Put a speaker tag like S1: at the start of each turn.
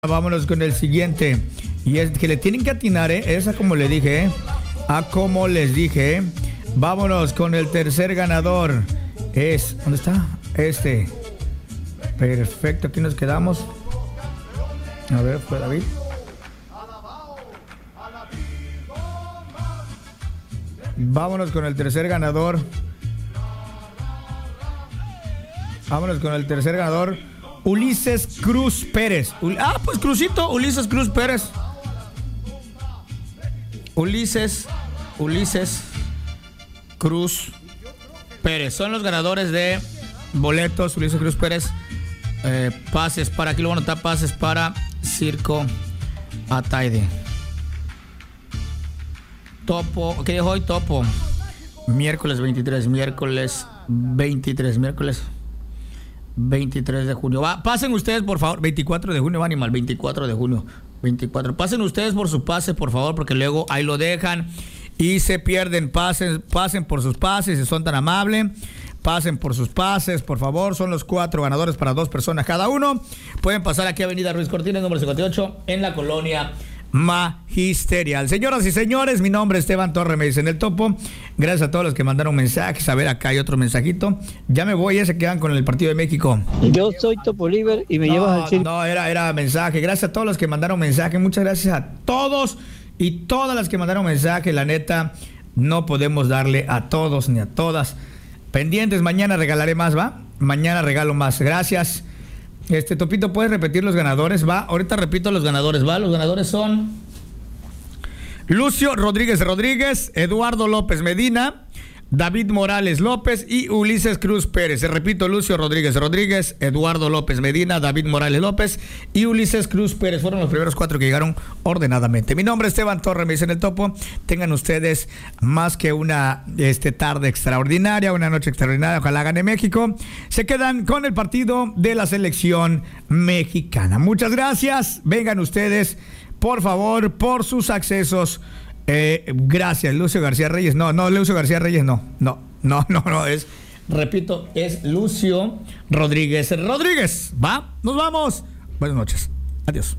S1: Vámonos con el siguiente. Y es que le tienen que atinar, esa como le dije, a como les dije. Vámonos con el tercer ganador. ¿Dónde está? Perfecto, aquí nos quedamos. A ver, fue David. Vámonos con el tercer ganador. Ulises Cruz Pérez. Pues Cruzito, Ulises Cruz Pérez. Ulises Cruz Pérez. Son los ganadores de boletos. Ulises Cruz Pérez. Pases para, aquí lo van a anotar, pases para Circo Ataide. Topo, ¿qué dijo hoy? Topo. Miércoles 23 de junio. Pasen ustedes, por favor. 24 de junio, va, animal. 24 de junio. 24. Pasen ustedes por su pase, por favor, porque luego ahí lo dejan y se pierden. Pasen por sus pases, si son tan amables. Pasen por sus pases, por favor. Son los 4 ganadores para 2 personas cada uno. Pueden pasar aquí a Avenida Ruiz Cortines, número 58, en la colonia Magisterial. Señoras y señores, mi nombre es Esteban Torre, me dicen el Topo. Gracias a todos los que mandaron mensajes. A ver, acá hay otro mensajito. Ya me voy, se quedan con el partido de México.
S2: Yo soy Topo Liver y me llevas al circo.
S1: No, era mensaje. Gracias a todos los que mandaron mensaje. Muchas gracias a todos y todas las que mandaron mensaje. La neta, no podemos darle a todos ni a todas. Pendientes, mañana regalaré más, ¿va? Mañana regalo más. Gracias. Topito, ¿puedes repetir los ganadores? Va, ahorita repito los ganadores, va. Los ganadores son Lucio Rodríguez, Eduardo López Medina, David Morales López y Ulises Cruz Pérez. Repito, Lucio Rodríguez, Eduardo López Medina, David Morales López y Ulises Cruz Pérez. Fueron los primeros 4 que llegaron ordenadamente. Mi nombre es Esteban Torre, me dicen el Topo. Tengan ustedes más que una tarde extraordinaria, una noche extraordinaria. Ojalá gane México. Se quedan con el partido de la selección mexicana. Muchas gracias. Vengan ustedes, por favor, por sus accesos. Gracias, Lucio García Reyes. Lucio García Reyes no, repito, es Lucio Rodríguez. ¿Va? Nos vamos. Buenas noches. Adiós.